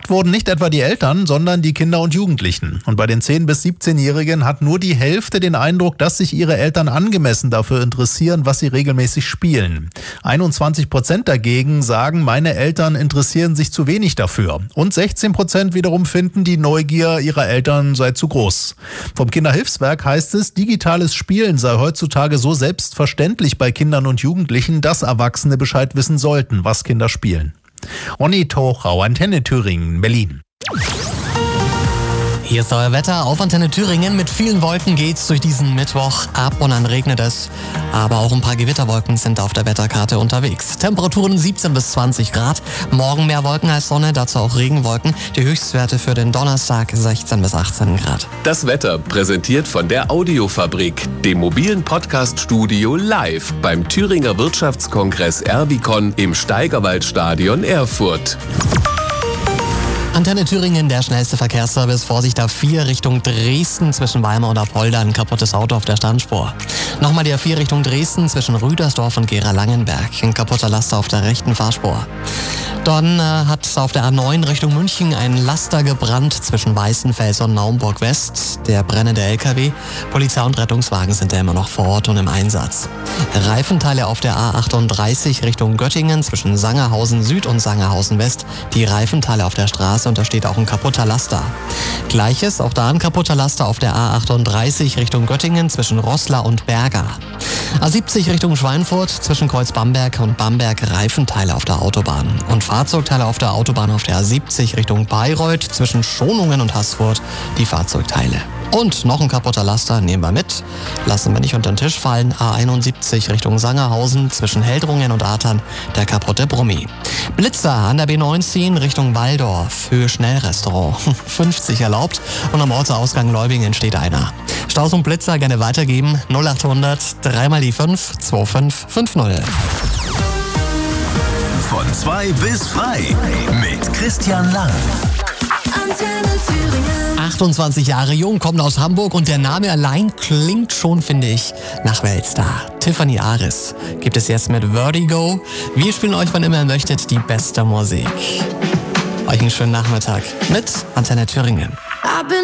Gefragt wurden nicht etwa die Eltern, sondern die Kinder und Jugendlichen. Und bei den 10- bis 17-Jährigen hat nur die Hälfte den Eindruck, dass sich ihre Eltern angemessen dafür interessieren, was sie regelmäßig spielen. 21% dagegen sagen, meine Eltern interessieren sich zu wenig dafür. Und 16% wiederum finden, die Neugier ihrer Eltern sei zu groß. Vom Kinderhilfswerk heißt es, digitales Spielen sei heutzutage so selbstverständlich bei Kindern und Jugendlichen, dass Erwachsene Bescheid wissen sollten, was Kinder spielen. Ronny Tochau, Antenne Thüringen, Berlin. Hier ist euer Wetter auf Antenne Thüringen. Mit vielen Wolken geht's durch diesen Mittwoch. Ab und an regnet es. Aber auch ein paar Gewitterwolken sind auf der Wetterkarte unterwegs. Temperaturen 17 bis 20 Grad. Morgen mehr Wolken als Sonne, dazu auch Regenwolken. Die Höchstwerte für den Donnerstag 16 bis 18 Grad. Das Wetter präsentiert von der Audiofabrik, dem mobilen Podcast-Studio live beim Thüringer Wirtschaftskongress Erbicon im Steigerwaldstadion Erfurt. Antenne Thüringen, der schnellste Verkehrsservice. Vorsicht A4 Richtung Dresden zwischen Weimar und Apolda. Ein kaputtes Auto auf der Standspur. Nochmal die A4 Richtung Dresden zwischen Rüdersdorf und Gera-Langenberg. Ein kaputter Laster auf der rechten Fahrspur. Dann hat auf der A9 Richtung München ein Laster gebrannt zwischen Weißenfels und Naumburg West. Der brennende LKW. Polizei und Rettungswagen sind ja immer noch vor Ort und im Einsatz. Reifenteile auf der A38 Richtung Göttingen zwischen Sangerhausen Süd und Sangerhausen West. Die Reifenteile auf der Straße und da steht auch ein kaputter Laster. Gleiches, auch da ein kaputter Laster auf der A38 Richtung Göttingen zwischen Roßla und Berga. A70 Richtung Schweinfurt zwischen Kreuz-Bamberg und Bamberg Reifenteile auf der Autobahn. Und Fahrzeugteile auf der Autobahn auf der A70 Richtung Bayreuth zwischen Schonungen und Haßfurt die Fahrzeugteile. Und noch ein kaputter Laster nehmen wir mit. Lassen wir nicht unter den Tisch fallen. A71 Richtung Sangerhausen zwischen Heldrungen und Atern der kaputte Brummi. Blitzer an der B19 Richtung Walldorf. Höhe Schnellrestaurant. 50 erlaubt und am Ortsausgang Leubingen steht einer. Staus und Blitzer gerne weitergeben. 0800 3 mal die 5 2550. Von 2 bis frei mit Christian Lang. Antenne Thüringen. 28 Jahre jung, kommt aus Hamburg und der Name allein klingt schon, finde ich, nach Weltstar. Tiffany Aris gibt es jetzt mit Vertigo. Wir spielen euch, wann immer ihr möchtet, die beste Musik. Euch einen schönen Nachmittag mit Antenne Thüringen.